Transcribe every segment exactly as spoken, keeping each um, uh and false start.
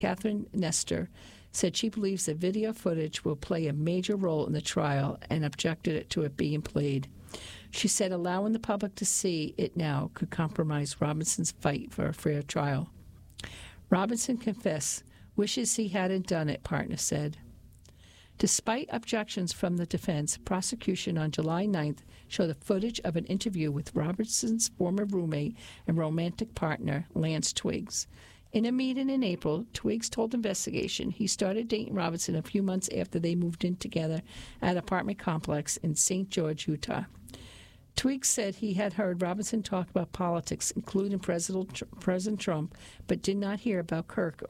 Catherine Nestor, said she believes the video footage will play a major role in the trial and objected to it being played. She said allowing the public to see it now could compromise Robinson's fight for a fair trial. Robinson confessed, wishes he hadn't done it, partner said. Despite objections from the defense, prosecution on July ninth showed the footage of an interview with Robinson's former roommate and romantic partner, Lance Twiggs. In a meeting in April, Twiggs told investigation he started dating Robinson a few months after they moved in together at an apartment complex in Saint George, Utah. Twiggs said he had heard Robinson talk about politics, including President, President Trump, but did not hear about Kirk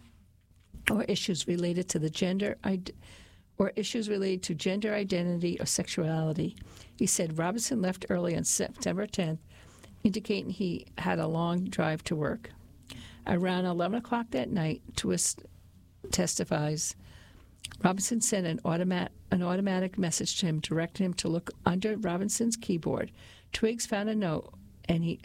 or issues related to the gender or issues related to gender identity or sexuality. He said Robinson left early on September tenth, indicating he had a long drive to work. Around eleven o'clock that night, Twist testifies, Robinson sent an, automat, an automatic message to him, directing him to look under Robinson's keyboard. Twiggs found a note, and he,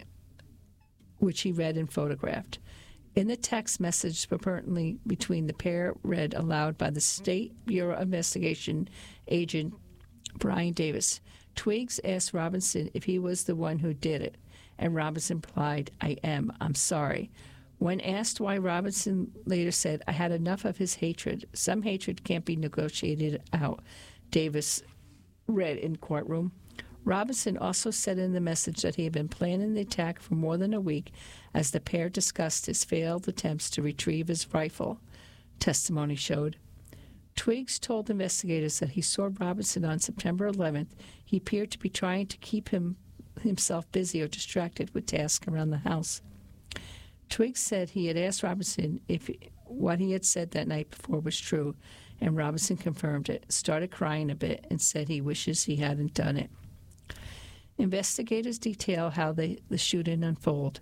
which he read and photographed. In the text message apparently between the pair read aloud by the State Bureau of Investigation agent Brian Davis. Twiggs asked Robinson if he was the one who did it, and Robinson replied, I am. I'm sorry. When asked why, Robinson later said, I had enough of his hatred. Some hatred can't be negotiated out, Davis read in courtroom. Robinson also said in the message that he had been planning the attack for more than a week as the pair discussed his failed attempts to retrieve his rifle, testimony showed. Twiggs told investigators that he saw Robinson on September eleventh. He appeared to be trying to keep him himself busy or distracted with tasks around the house. Twiggs said he had asked Robinson if what he had said that night before was true, and Robinson confirmed it, started crying a bit, and said he wishes he hadn't done it. Investigators detail how they, the shooting unfolded.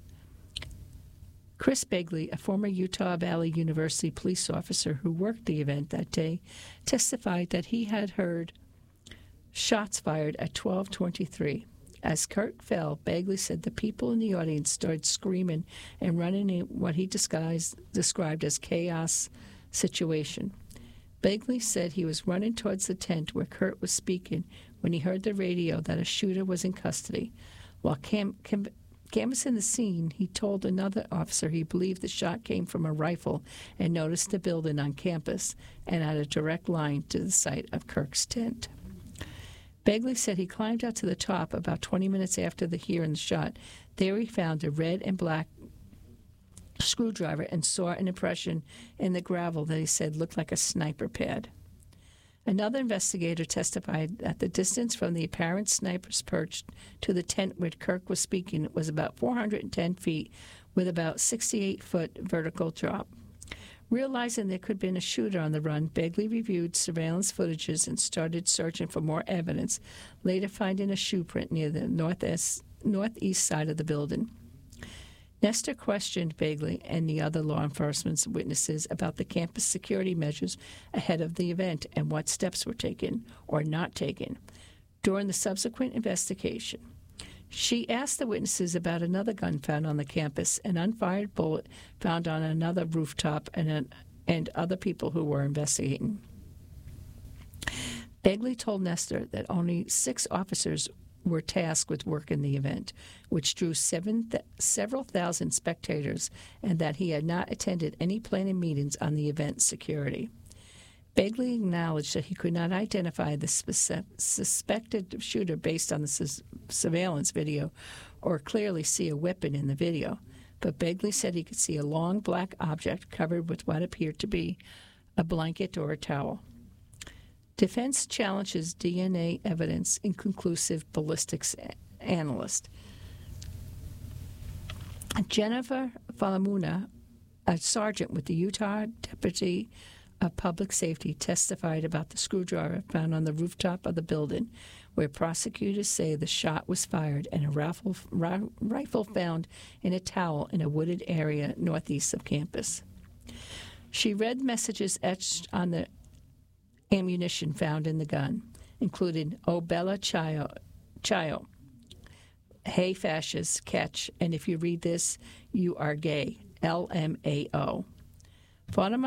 Chris Begley, a former Utah Valley University police officer who worked the event that day, testified that he had heard shots fired at twelve twenty-three. As Kirk fell, Begley said the people in the audience started screaming and running in what he disguised, described as chaos situation. Begley said he was running towards the tent where Kurt was speaking when he heard the radio that a shooter was in custody. While cam- cam- canvassing the scene, he told another officer he believed the shot came from a rifle and noticed the building on campus and had a direct line to the site of Kirk's tent. Begley said he climbed out to the top about twenty minutes after the hearing the shot. There he found a red and black screwdriver and saw an impression in the gravel that he said looked like a sniper pad. Another investigator testified that the distance from the apparent sniper's perch to the tent where Kirk was speaking was about four hundred ten feet with about sixty-eight foot vertical drop. Realizing there could have been a shooter on the run, Begley reviewed surveillance footages and started searching for more evidence, later finding a shoe print near the northeast, northeast side of the building. Nestor questioned Begley and the other law enforcement witnesses about the campus security measures ahead of the event and what steps were taken or not taken. During the subsequent investigation, she asked the witnesses about another gun found on the campus, an unfired bullet found on another rooftop, and, an, and other people who were investigating. Begley told Nestor that only six officers were tasked with work in the event, which drew seven th- several thousand spectators, and that he had not attended any planning meetings on the event's security. Begley acknowledged that he could not identify the spec- suspected shooter based on the su- surveillance video or clearly see a weapon in the video, but Begley said he could see a long black object covered with what appeared to be a blanket or a towel. Defense challenges D N A evidence inconclusive ballistics analyst. Jennifer Falamuna, a sergeant with the Utah Deputy of Public Safety, testified about the screwdriver found on the rooftop of the building, where prosecutors say the shot was fired, and a rifle, r- rifle found in a towel in a wooded area northeast of campus. She read messages etched on the ammunition found in the gun, including "O Bella Chio, Chio, hey fascists, catch, and if you read this, you are gay, L M A O. Fauna